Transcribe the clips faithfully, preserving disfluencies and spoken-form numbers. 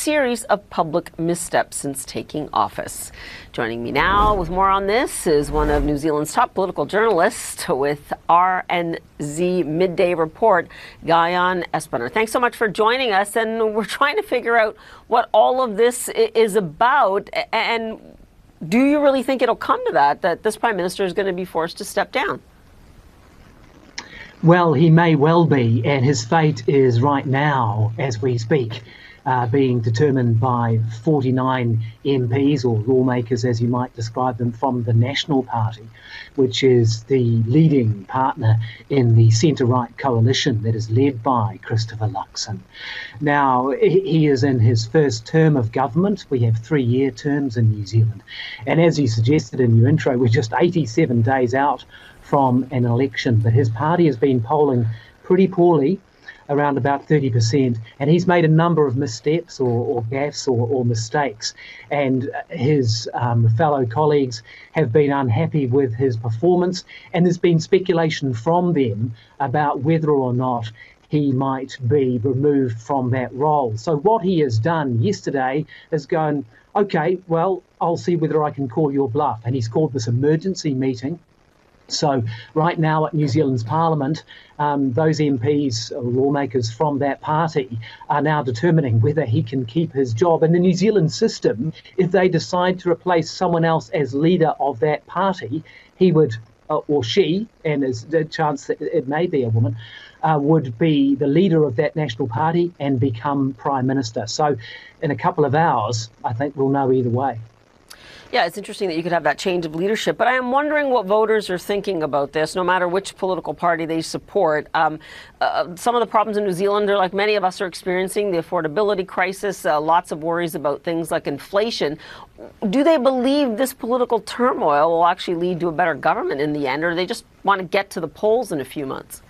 series of public missteps since taking office. Joining me now with more on this is one of New Zealand's top political journalists with R N Z Midday Report, Guyon Espener. Thanks so much for joining us, and we're trying to figure out what all of this is about. And do you really think it'll come to that, that this Prime Minister is going to be forced to step down? Well, he may well be, and his fate is right now, as we speak, uh, being determined by forty-nine M Ps, or lawmakers as you might describe them, from the National Party, which is the leading partner in the centre-right coalition that is led by Christopher Luxon. Now, he is in his first term of government. We have three-year terms in New Zealand. And as you suggested in your intro, we're just eighty-seven days out from an election, but his party has been polling pretty poorly, around about thirty percent, and he's made a number of missteps or, or gaffes or, or mistakes, and his um, fellow colleagues have been unhappy with his performance, and there's been speculation from them about whether or not he might be removed from that role. So what he has done yesterday is gone, okay, well, I'll see whether I can call your bluff, and he's called this emergency meeting. So right now at New Zealand's Parliament, um, those M Ps, or lawmakers from that party, are now determining whether he can keep his job. In the New Zealand system, if they decide to replace someone else as leader of that party, he would, uh, or she, and there's a chance that it may be a woman, uh, would be the leader of that national party and become Prime Minister. So in a couple of hours, I think we'll know either way. Yeah, it's interesting that you could have that change of leadership, but I am wondering what voters are thinking about this, no matter which political party they support. Um, uh, some of the problems in New Zealand are, like many of us are experiencing, the affordability crisis, uh, lots of worries about things like inflation. Do they believe this political turmoil will actually lead to a better government in the end, or do they just want to get to the polls in a few months?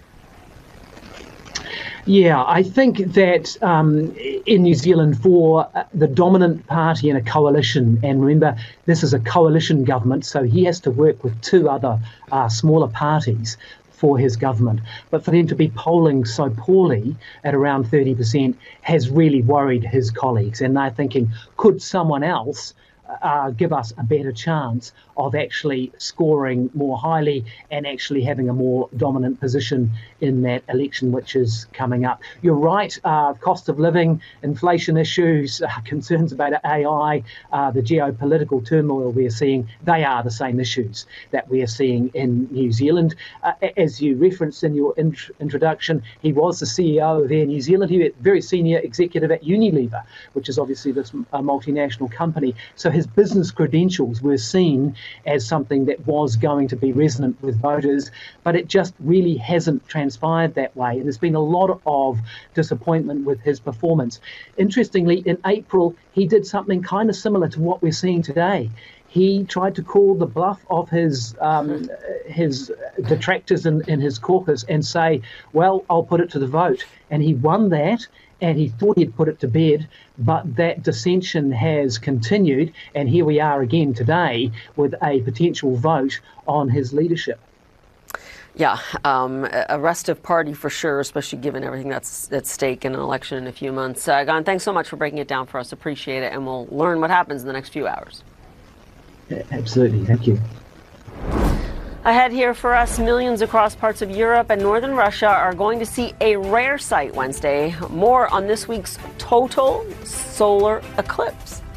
Yeah, I think that um, in New Zealand, for the dominant party in a coalition, and remember, this is a coalition government, so he has to work with two other uh, smaller parties for his government. But for them to be polling so poorly at around thirty percent has really worried his colleagues. And they're thinking, could someone else Uh, give us a better chance of actually scoring more highly and actually having a more dominant position in that election which is coming up. You're right, uh, cost of living, inflation issues, uh, concerns about A I, uh, the geopolitical turmoil we're seeing, they are the same issues that we are seeing in New Zealand. Uh, as you referenced in your int- introduction, he was the C E O of Air New Zealand. He was a very senior executive at Unilever, which is obviously this uh, multinational company. So his business credentials were seen as something that was going to be resonant with voters, but it just really hasn't transpired that way. And there's been a lot of disappointment with his performance. Interestingly, in April, he did something kind of similar to what we're seeing today. He tried to call the bluff of his um, his detractors in, in his caucus and say, well, I'll put it to the vote. And he won that, and he thought he'd put it to bed, but that dissension has continued, and here we are again today with a potential vote on his leadership. Yeah, um, a restive party for sure, especially given everything that's at stake in an election in a few months. Uh, Guyon, thanks so much for breaking it down for us. Appreciate it, and we'll learn what happens in the next few hours. Absolutely, thank you. Ahead here for us, millions across parts of Europe and northern Russia are going to see a rare sight Wednesday. More on this week's total solar eclipse.